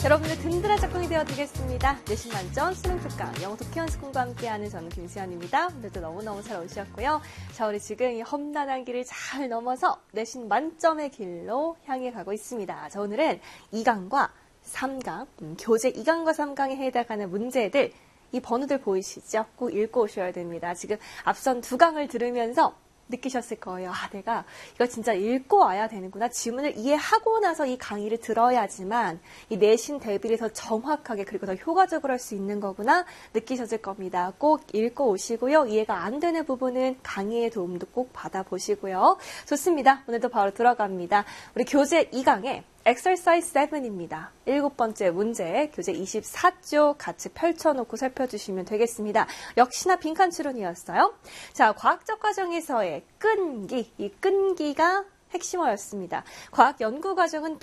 여러분의 든든한 작품이 되어드리겠습니다. 내신 만점 수능 특강 영어 독해원 스쿨과 함께하는 저는 김수현입니다. 오늘도 너무너무 잘 오셨고요. 자, 우리 지금 이 험난한 길을 잘 넘어서 내신 만점의 길로 향해 가고 있습니다. 자, 오늘은 2강과 3강, 교재 2강과 3강에 해당하는 문제들, 이 번호들 보이시죠? 꼭 읽고 오셔야 됩니다. 지금 앞선 2강을 들으면서 느끼셨을 거예요. 아, 내가 이거 진짜 읽고 와야 되는구나. 지문을 이해하고 나서 이 강의를 들어야지만 이 내신 대비를 더 정확하게 그리고 더 효과적으로 할 수 있는 거구나 느끼셨을 겁니다. 꼭 읽고 오시고요. 이해가 안 되는 부분은 강의의 도움도 꼭 받아보시고요. 좋습니다. 오늘도 바로 들어갑니다. 우리 교재 2강에 Exercise 7입니다. 7번째 문제, 교재 24쪽 같이 펼쳐놓고 살펴주시면 되겠습니다. 역시나 빈칸 추론이었어요. 자, 과학적 과정에서의 끈기, 이 끈기가 핵심어였습니다. 과학 연구 과정은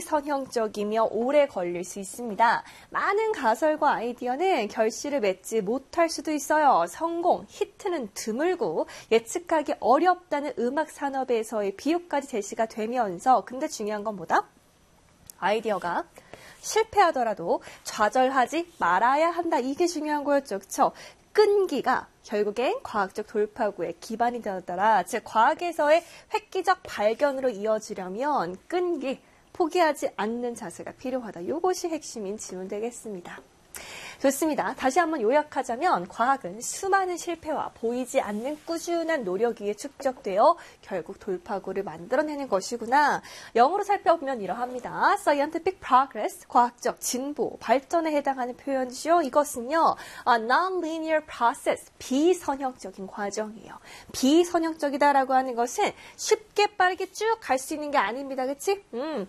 비선형적이며 오래 걸릴 수 있습니다. 많은 가설과 아이디어는 결실을 맺지 못할 수도 있어요. 성공, 히트는 드물고 예측하기 어렵다는 음악 산업에서의 비유까지 제시가 되면서 근데 중요한 건 뭐다? 아이디어가 실패하더라도 좌절하지 말아야 한다. 이게 중요한 거였죠. 그렇죠? 끈기가 결국엔 과학적 돌파구의 기반이 되었더라. 즉 과학에서의 획기적 발견으로 이어지려면 끈기, 포기하지 않는 자세가 필요하다. 이것이 핵심인 지문 되겠습니다. 좋습니다. 다시 한번 요약하자면 과학은 수많은 실패와 보이지 않는 꾸준한 노력 위에 축적되어 결국 돌파구를 만들어내는 것이구나. 영어로 살펴보면 이러합니다. Scientific progress, 과학적 진보, 발전에 해당하는 표현이죠. 이것은요, non-linear process, 비선형적인 과정이에요. 비선형적이다라고 하는 것은 쉽게 빠르게 쭉 갈 수 있는 게 아닙니다. 그치?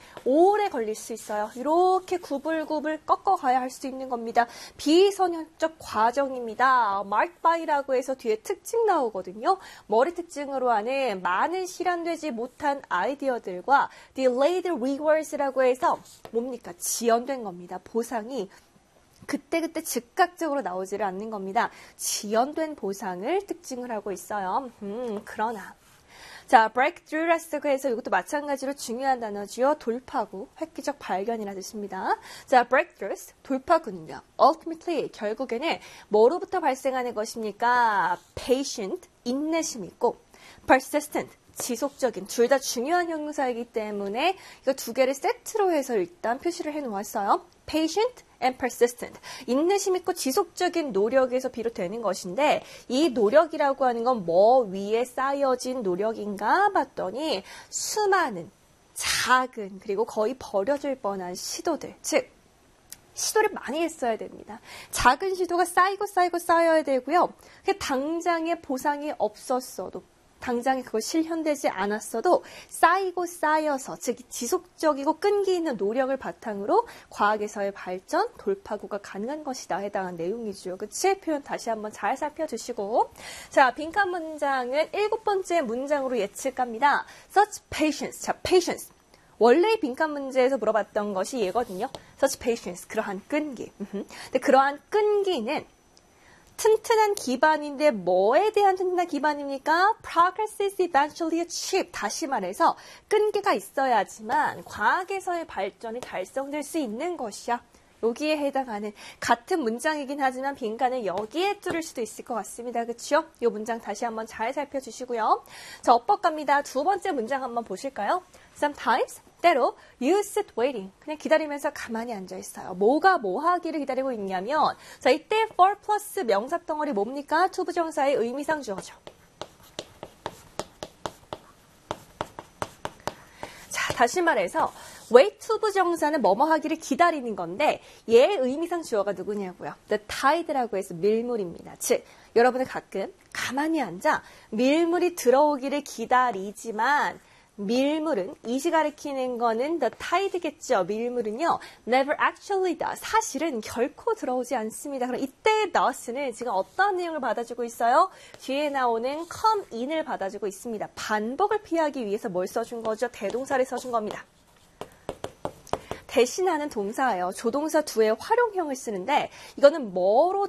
오래 걸릴 수 있어요. 이렇게 구불구불 꺾어가야 할 수 있는 겁니다. 비선형적 과정입니다. marked by라고 해서 뒤에 특징 나오거든요. 머리 특징으로 하는 많은 실현되지 못한 아이디어들과 delayed rewards라고 해서 뭡니까? 지연된 겁니다. 보상이 그때그때 즉각적으로 나오지를 않는 겁니다. 지연된 보상을 특징을 하고 있어요. 그러나 자, breakthrough라고 해서 이것도 마찬가지로 중요한 단어지요. 돌파구, 획기적 발견이라는 뜻입니다. 자, breakthroughs, 돌파구는요. ultimately, 결국에는 뭐로부터 발생하는 것입니까? patient, 인내심 있고 persistent, 지속적인, 둘 다 중요한 형용사이기 때문에 이거 두 개를 세트로 해서 일단 표시를 해놓았어요. patient and persistent. 인내심 있고 지속적인 노력에서 비롯되는 것인데 이 노력이라고 하는 건 뭐 위에 쌓여진 노력인가 봤더니 수많은 작은 그리고 거의 버려질 뻔한 시도들. 즉 시도를 많이 했어야 됩니다. 작은 시도가 쌓이고 쌓여야 되고요. 당장의 보상이 없었어도 당장에 그거 실현되지 않았어도 쌓이고 쌓여서 즉 지속적이고 끈기 있는 노력을 바탕으로 과학에서의 발전, 돌파구가 가능한 것이다 해당한 내용이죠. 그치? 표현 다시 한번 잘 살펴주시고 자, 빈칸 문장은 7번째 문장으로 예측합니다. Such patience. 자, patience. 원래 빈칸 문제에서 물어봤던 것이 얘거든요. Such patience. 그러한 끈기. 근데 그러한 끈기는 튼튼한 기반인데 뭐에 대한 튼튼한 기반입니까? Progress is eventually achieved. 다시 말해서 끈기가 있어야지만 과학에서의 발전이 달성될 수 있는 것이야. 여기에 해당하는 같은 문장이긴 하지만 빈칸을 여기에 뚫을 수도 있을 것 같습니다. 그렇죠? 이 문장 다시 한번 잘 살펴주시고요. 자, 엇법 갑니다. 두 번째 문장 한번 보실까요? Sometimes, 때로 you sit waiting. 그냥 기다리면서 가만히 앉아있어요. 뭐가 뭐 하기를 기다리고 있냐면 자, 이때 for 플러스 명사덩어리 뭡니까? 투부정사의 의미상 주어죠. 자, 다시 말해서 wait 투부정사는 뭐뭐 하기를 기다리는 건데 얘의 의미상 주어가 누구냐고요? The tide라고 해서 밀물입니다. 즉 여러분은 가끔 가만히 앉아 밀물이 들어오기를 기다리지만 밀물은 이시 가리키는 거는 the tide겠죠. 밀물은요. never actually does. 사실은 결코 들어오지 않습니다. 그럼 이때 does는 지금 어떤 내용을 받아주고 있어요? 뒤에 나오는 come in을 받아주고 있습니다. 반복을 피하기 위해서 뭘 써준 거죠? 대동사를 써준 겁니다. 대신하는 동사예요. 조동사 두의 활용형을 쓰는데 이거는 뭐로